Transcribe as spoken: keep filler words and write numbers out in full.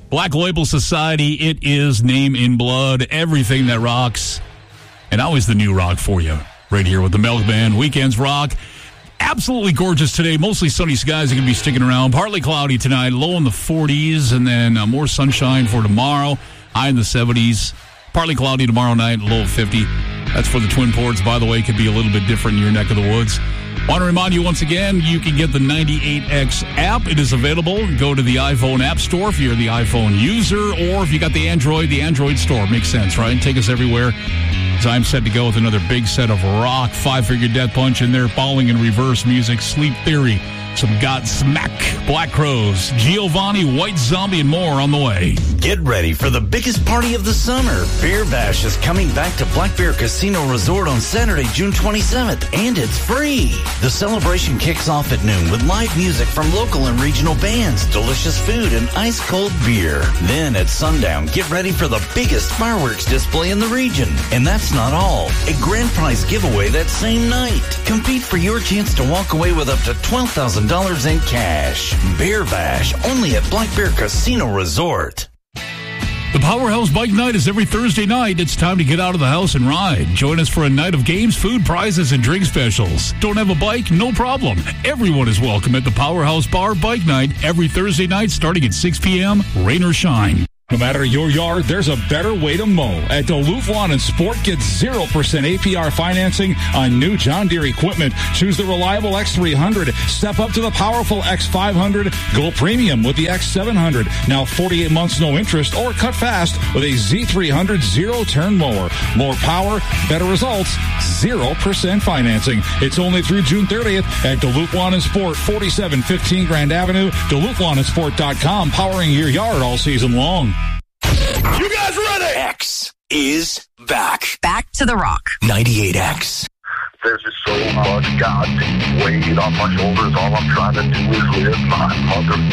Black Label Society, it is name in blood, everything that rocks. And always the new rock for you, right here with the Milkman. Weekends rock. Absolutely gorgeous today. Mostly sunny skies are going to be sticking around. Partly cloudy tonight, low in the forties, and then uh, more sunshine for tomorrow, high in the seventies. Partly cloudy tomorrow night, low fifty. That's for the Twin Ports, by the way. Could be a little bit different in your neck of the woods. Want to remind you once again, you can get the ninety-eight X app. It is available. Go to the iPhone App Store if you're the iPhone user, or if you got the Android, the Android Store. Makes sense, right? Take us everywhere. So I'm set to go with another big set of rock, five-figure Death Punch in there, falling in reverse music, Sleep Theory, some Godsmack, Black Crowes, Giovanni, White Zombie, and more on the way. Get ready for the biggest party of the summer. Beer Bash is coming back to Black Bear Casino Resort on Saturday, June twenty-seventh, and it's free. The celebration kicks off at noon with live music from local and regional bands, delicious food, and ice-cold beer. Then at sundown, get ready for the biggest fireworks display in the region. And that's not all. A grand prize giveaway that same night. Compete for your chance to walk away with up to twelve thousand dollars in cash. Beer Bash, only at Black Bear Casino Resort. The Powerhouse Bike Night is every Thursday night. It's time to get out of the house and ride. Join us for a night of games, food, prizes, and drink specials. Don't have a bike? No problem. Everyone is welcome at the Powerhouse Bar Bike Night every Thursday night starting at six p.m., rain or shine. No matter your yard, there's a better way to mow. At Duluth Lawn and Sport, get zero percent A P R financing on new John Deere equipment. Choose the reliable X three hundred. Step up to the powerful X five hundred. Go premium with the X seven hundred. Now forty-eight months, no interest, or cut fast with a Z three hundred zero-turn mower. More power, better results, zero percent financing. It's only through June thirtieth at Duluth Lawn and Sport, forty-seven fifteen Grand Avenue, Duluth Lawn and Sport dot com, powering your yard all season long. You guys ready? X is back. Back to the rock. ninety-eight X. There's just so much goddamn weight on my shoulders. All I'm trying to do is live my mother